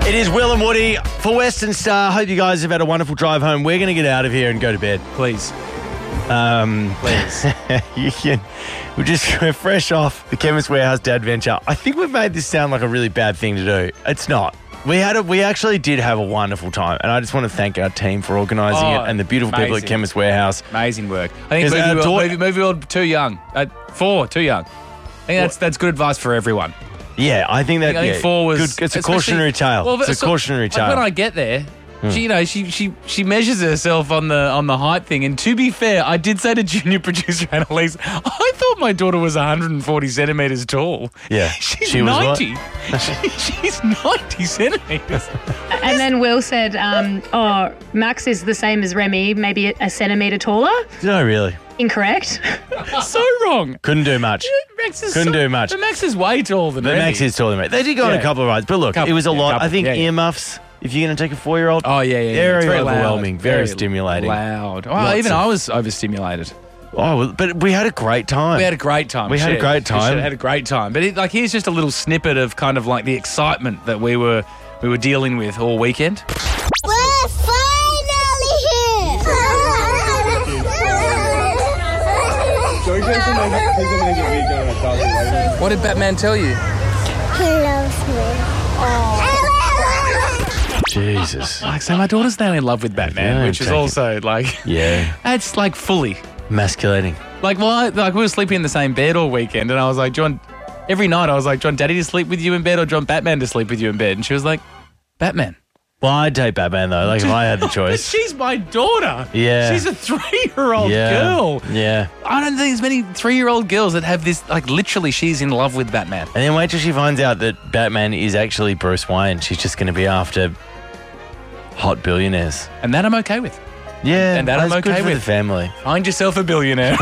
It is Will and Woody for Western Star. Hope you guys have had a wonderful drive home. We're going to get out of here and go to bed. Please. Please. We're fresh off the Chemist Warehouse Dad Venture. I think we've made this sound like a really bad thing to do. It's not. We actually did have a wonderful time, and I just want to thank our team for organising it and the beautiful people at Chemist Warehouse. Amazing work. I think movie world too young. 4 too young. I think that's good advice for everyone. Yeah, I think 4 was good. It's a cautionary tale. Well, it's a cautionary tale. When I get there, she measures herself on the height thing. And to be fair, I did say to junior producer Annalise, I thought my daughter was 140 centimetres tall. Yeah, she's 90. She's 90 centimetres. And then Will said, Max is the same as Remy, maybe a centimetre taller. No, really. Incorrect. So wrong. Couldn't do much. Couldn't do much. But Max is way taller than Remy. Max is taller than Remy. They did go on a couple of rides, but look, it was a lot. I think earmuffs, if you're going to take a 4-year-old. Oh, yeah. Very overwhelming, very stimulating. Loud. Well, I was overstimulated. Oh, but we had a great time. We had a great time. We had a great time. But here, here's just a little snippet of kind of like the excitement that we were dealing with all weekend. We're finally here! What did Batman tell you? He loves me. Jesus. Like, so my daughter's now in love with Batman, which is also like... Yeah. It's like fully... Emasculating. Like, we were sleeping in the same bed all weekend, and I was like, John... Every night I was like, John, Daddy to sleep with you in bed or John Batman to sleep with you in bed? And she was like, Batman. Well, I'd take Batman, though, like if I had the choice. She's my daughter. Yeah. She's a 3-year-old girl. Yeah. I don't think there's many 3-year-old girls that have this, like, literally she's in love with Batman. And then wait till she finds out that Batman is actually Bruce Wayne. She's just going to be after hot billionaires. And that I'm okay with. Yeah. And that I'm okay good for with. the family. Find yourself a billionaire.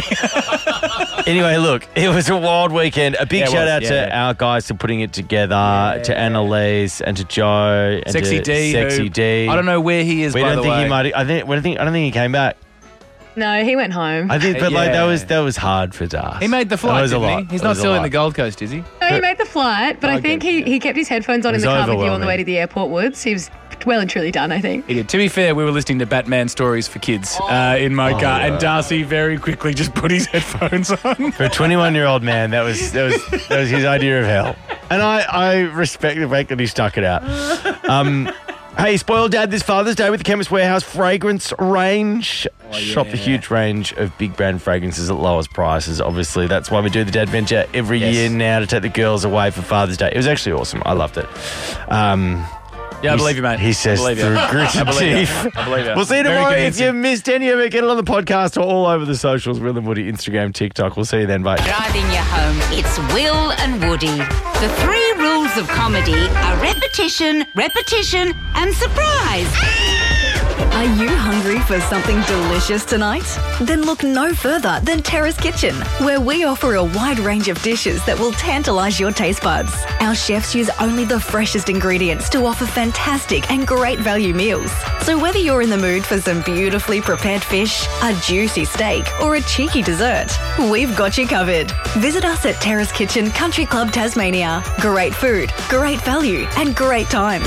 Anyway, look, it was a wild weekend. A big shout out to our guys for putting it together, to Annalise and to Joe and Sexy to D. I don't know where he is, by the way. I don't think he came back. No, he went home. I think, but that was hard for Das. He made the flight, didn't he? He's not still in the Gold Coast, is he? No, he made the flight, but I think he kept his headphones on in the car with you on the way to the airport, Woods. He was well and truly done, I think. He did. To be fair, we were listening to Batman stories for kids in my car, and Darcy very quickly just put his headphones on. For a 21-year-old man, that was his idea of hell. And I respect the fact that he stuck it out. Hey, spoiled dad this Father's Day with the Chemist Warehouse fragrance range. Shop the huge range of big brand fragrances at lowest prices. Obviously, that's why we do the Dad Venture every year now, to take the girls away for Father's Day. It was actually awesome. I loved it. Yeah, I believe you, mate. He says through gritted teeth. I believe you. We'll see you tomorrow. If you missed any of it, get it on the podcast or all over the socials. Will and Woody, Instagram, TikTok. We'll see you then. Bye. Driving you home, it's Will and Woody. The 3 rules of comedy are repetition, repetition, and surprise. Are you hungry for something delicious tonight? Then look no further than Terrace Kitchen, where we offer a wide range of dishes that will tantalise your taste buds. Our chefs use only the freshest ingredients to offer fantastic and great value meals. So whether you're in the mood for some beautifully prepared fish, a juicy steak, or a cheeky dessert, we've got you covered. Visit us at Terrace Kitchen Country Club Tasmania. Great food, great value, and great times.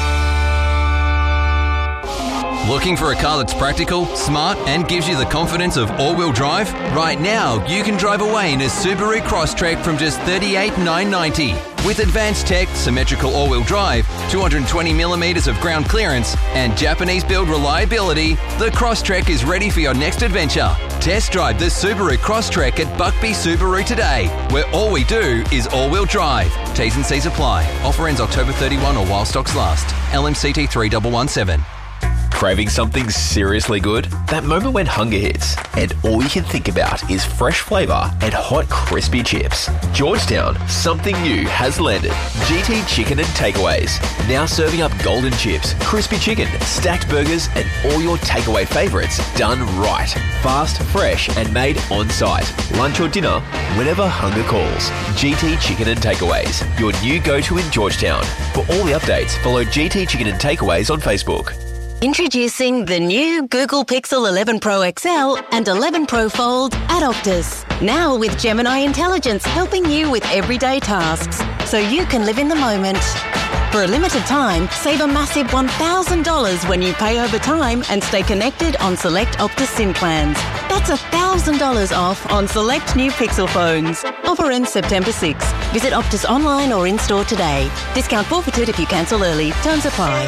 Looking for a car that's practical, smart, and gives you the confidence of all-wheel drive? Right now, you can drive away in a Subaru Crosstrek from just $38,990. With advanced tech, symmetrical all-wheel drive, 220mm of ground clearance, and Japanese-build reliability, the Crosstrek is ready for your next adventure. Test drive the Subaru Crosstrek at Buckby Subaru today, where all we do is all-wheel drive. T's and C's apply. Offer ends October 31 or while stocks last. LMCT 3117. Craving something seriously good? That moment when hunger hits and all you can think about is fresh flavour and hot crispy chips. Georgetown, something new has landed. GT Chicken and Takeaways. Now serving up golden chips, crispy chicken, stacked burgers and all your takeaway favourites done right. Fast, fresh and made on site. Lunch or dinner, whenever hunger calls. GT Chicken and Takeaways, your new go-to in Georgetown. For all the updates, follow GT Chicken and Takeaways on Facebook. Introducing the new Google Pixel 11 Pro XL and 11 Pro Fold at Optus. Now with Gemini Intelligence helping you with everyday tasks, so you can live in the moment. For a limited time, save a massive $1,000 when you pay over time and stay connected on select Optus SIM plans. That's $1,000 off on select new Pixel phones. Offer ends September 6. Visit Optus online or in-store today. Discount forfeited if you cancel early. Terms apply.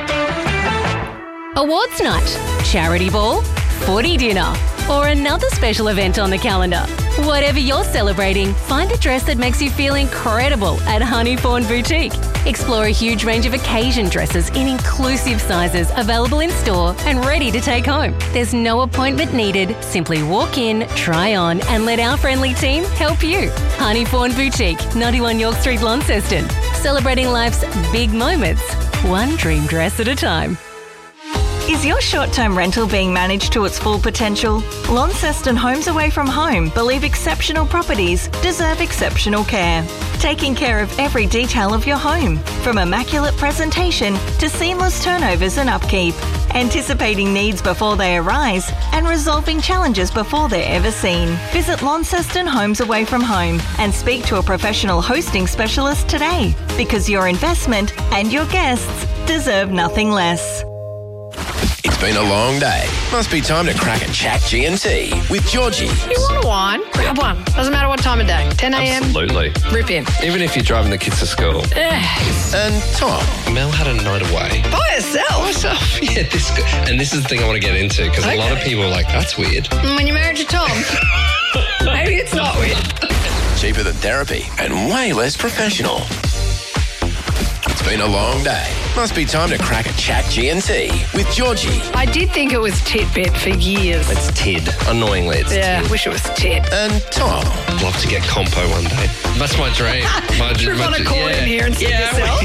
Awards night, charity ball, footy dinner, or another special event on the calendar. Whatever you're celebrating, find a dress that makes you feel incredible at Honeyfawn Boutique. Explore a huge range of occasion dresses in inclusive sizes available in store and ready to take home. There's no appointment needed. Simply walk in, try on, and let our friendly team help you. Honeyfawn Boutique, 91 York Street, Launceston. Celebrating life's big moments, one dream dress at a time. Is your short-term rental being managed to its full potential? Launceston Homes Away from Home believe exceptional properties deserve exceptional care. Taking care of every detail of your home, from immaculate presentation to seamless turnovers and upkeep. Anticipating needs before they arise and resolving challenges before they're ever seen. Visit Launceston Homes Away from Home and speak to a professional hosting specialist today, because your investment and your guests deserve nothing less. It's been a long day. Must be time to crack a chat G&T with Georgie. You want a wine? Grab one. Doesn't matter what time of day. 10 a.m. Absolutely. Rip in. Even if you're driving the kids to school. And Tom. Mel had a night away. By herself? Yeah, this is the thing I want to get into, because a lot of people are like, that's weird. When you're married to Tom, maybe it's not weird. Cheaper than therapy and way less professional. It's been a long day. Must be time to crack a chat G&T with Georgie. I did think it was Titbit for years. It's Tid. Annoyingly, it's Yeah, Tid. wish it was Tit. And Tom. I'd love to get compo one day. That's my dream. Trip on a call in here and see yourself.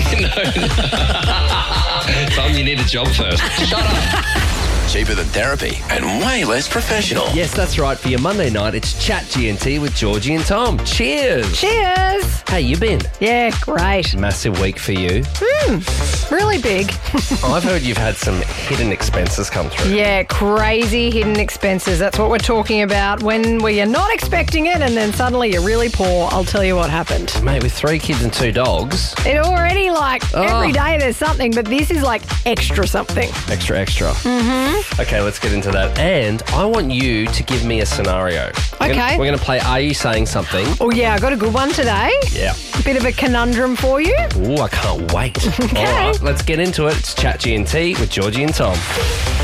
Tom, you need a job first. Shut up. Cheaper than therapy and way less professional. Yes, that's right. For your Monday night, it's Chat G&T with Georgie and Tom. Cheers. Cheers. How you been? Yeah, great. Massive week for you. Really big. I've heard you've had some hidden expenses come through. Yeah, crazy hidden expenses. That's what we're talking about. When you're not expecting it and then suddenly you're really poor. I'll tell you what happened. Mate, with 3 kids and 2 dogs. It already every day there's something, but this is like extra something. Extra. Mm-hmm. Okay, let's get into that. And I want you to give me a scenario. Okay. We're going to play Are You Saying Something? Oh, yeah, I got a good one today. Yeah. A bit of a conundrum for you. Ooh, I can't wait. Okay. All right, let's get into it. It's Chat G&T with Georgie and Tom.